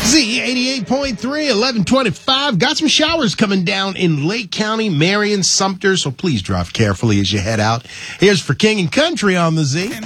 Z88.3, 1125. Got some showers coming down in Lake County, Marion, Sumter, so please drive carefully as you head out. Here's For King and Country on the Z.